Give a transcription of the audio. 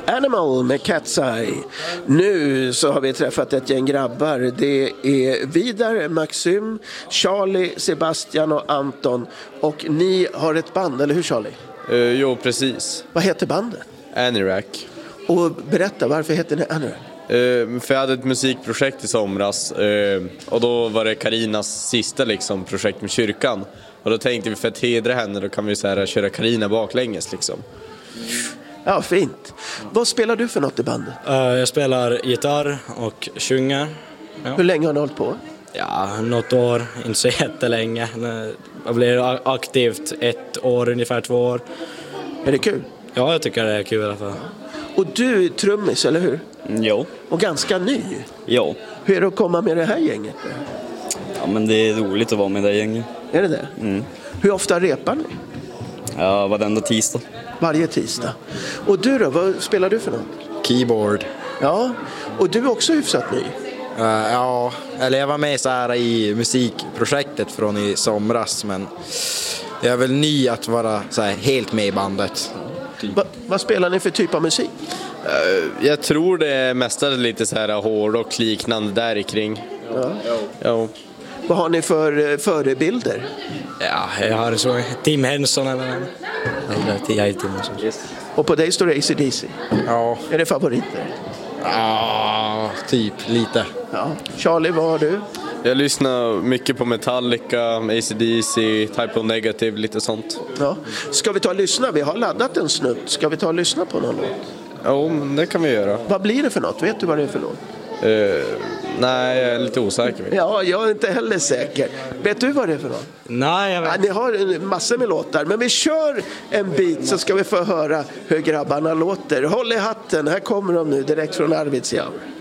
Animal med Cat's Eye. Nu så har vi träffat ett gäng grabbar. Det är Vidar, Maxim, Charlie, Sebastian och Anton. Och ni har ett band, eller hur Charlie? Jo, precis. Vad heter bandet? Anorak. Och berätta, varför heter ni Anorak? För jag hade ett musikprojekt i somras. Och då var det Karinas sista liksom, projekt med kyrkan. Och då tänkte vi för att hedra henne, då kan vi så här, köra Karina baklänges liksom. Ja, fint. Vad spelar du för något i bandet? Jag spelar gitarr och sjunger. Ja. Hur länge har ni hållit på? Ja, något år, inte så jättelänge. Jag blev aktivt 1 år, ungefär 2 år. Är det kul? Ja, jag tycker det är kul i alla fall. Och du är trummis, eller hur? Jo. Och ganska ny. Jo. Hur är det att komma med det här gänget? Ja, men det är roligt att vara med det gänget. Är det det? Mm. Hur ofta repar ni? Ja, varenda tisdag. Varje tisdag. Och du då, vad spelar du för något? Keyboard. Ja, och du är också hyfsat ny. Ja, eller jag var med så här i musikprojektet från i somras, men jag är väl ny att vara så här helt med i bandet. Vad spelar ni för typ av musik? Jag tror det är mestadels lite så här hård och liknande där kring. Ja. Vad har ni för förebilder? Ja, jag har så Tim Henson eller jag är Tim Henson. Yes. Och på dig står det AC/DC. Ja, Är det favoriter? typ lite. Ja. Charlie, vad har du? Jag lyssnar mycket på Metallica, AC/DC, Type of Negative, lite sånt. Ja. Ska vi ta och lyssna? Vi har laddat en snutt. Ska vi ta och lyssna på någon låt? Jo, men det kan vi göra. Vad blir det för något? Vet du vad det är för låt? Nej, jag är lite osäker. Ja, jag är inte heller säker. Vet du vad det är för något? Nej, jag vet. Ja, ni har massor med låtar, men vi kör en bit så ska vi få höra hur grabbarna låter. Håll i hatten, här kommer de nu direkt från Arvidsjaur.